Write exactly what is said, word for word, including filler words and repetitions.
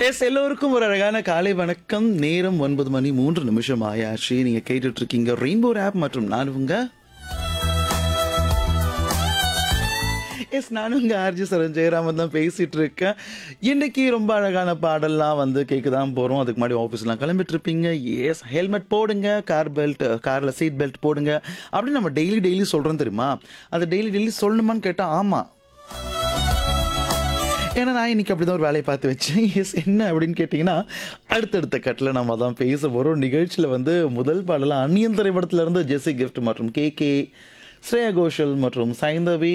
S எல்லோருக்கும் ஒரு அழகான காலை வணக்கம். நேரம் ஒன்பது மணி மூன்று நிமிஷம் ஆயாச்சு. நீங்க கேட்டுட்டு இருக்கீங்க ரெயின்போ ஆப் மற்றும் நான் உங்க எஸ் நானும் உங்க ஆர்ஜி சரண் ஜெயராமன் தான் பேசிட்டு இருக்கேன். இன்னைக்கு ரொம்ப அழகான பாடல்லாம் வந்து கேட்க தான் போறோம். அதுக்கு முன்னாடி ஆஃபீஸ்லாம் கிளம்பிட்டு இருப்பீங்க. எஸ் ஹெல்மெட் போடுங்க, கார் பெல்ட் கார்ல சீட் பெல்ட் போடுங்க அப்படின்னு நம்ம டெய்லி டெய்லி சொல்றோம் தெரியுமா? அது டெய்லி டெய்லி சொல்லணுமான்னு கேட்டா ஆமா. ஏன்னா நான் இன்னைக்கு அப்படிதான் ஒரு வேலையை பார்த்து வச்சேன். எஸ் என்ன அப்படின்னு கேட்டிங்கன்னா, அடுத்தடுத்த கட்டில் நம்ம தான் பேச போகிறோம். நிகழ்ச்சியில் வந்து முதல் பாடலாம் அந்நியன் திரைப்படத்துல இருந்து ஜெஸி கிஃப்ட் மற்றும் கே கே ஸ்ரேயா கோஷல் மற்றும் சைந்தவி